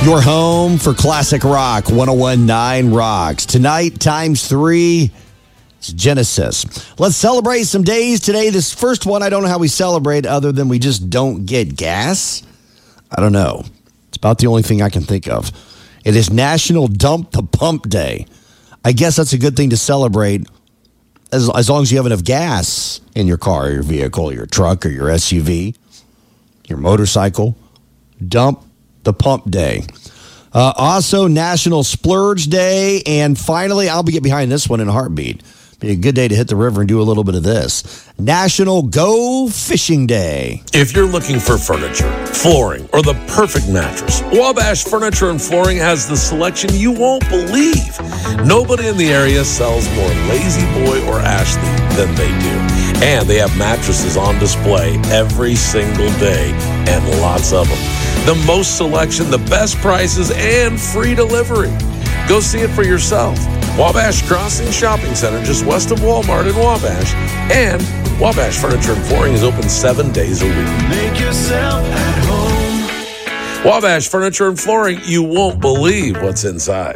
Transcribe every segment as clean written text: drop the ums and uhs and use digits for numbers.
Your home for classic rock, 101.9 Rocks. Tonight, times 3, it's Genesis. Let's celebrate some days today. This first one, I don't know how we celebrate other than we just don't get gas. I don't know. It's about the only thing I can think of. It is National Dump the Pump Day. I guess that's a good thing to celebrate as long as you have enough gas in your car, or your vehicle, or your truck, or your SUV, your motorcycle. Dump the Pump Day. Also, National Splurge Day. And finally, I'll get behind this one in a heartbeat. Be a good day to hit the river and do a little bit of this. National Go Fishing Day. If you're looking for furniture, flooring, or the perfect mattress, Wabash Furniture and Flooring has the selection you won't believe. Nobody in the area sells more Lazy Boy or Ashley than they do. And they have mattresses on display every single day, and lots of them. The most selection, the best prices, and free delivery. Go see it for yourself. Wabash Crossing Shopping Center, just west of Walmart in Wabash. And Wabash Furniture and Flooring is open 7 days a week. Make yourself at home. Wabash Furniture and Flooring, you won't believe what's inside.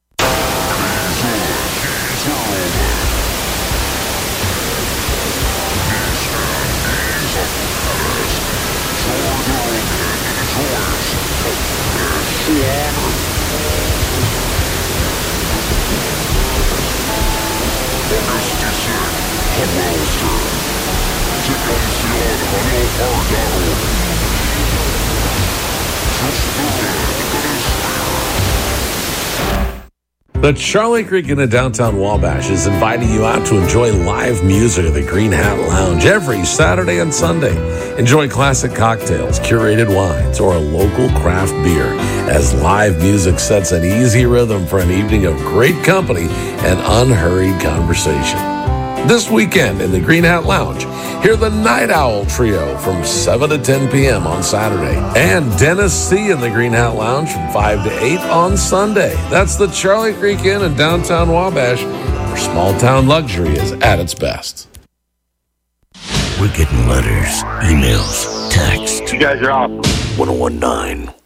The Charlie Creek Inn in downtown Wabash is inviting you out to enjoy live music at the Green Hat Lounge every Saturday and Sunday. Enjoy classic cocktails, curated wines, or a local craft beer as live music sets an easy rhythm for an evening of great company and unhurried conversation. This weekend in the Green Hat Lounge, hear the Night Owl Trio from 7 to 10 p.m. on Saturday, and Dennis C. in the Green Hat Lounge from 5 to 8 on Sunday. That's the Charlie Creek Inn in downtown Wabash, where small-town luxury is at its best. We're getting letters, emails, texts. You guys are awesome. 101.9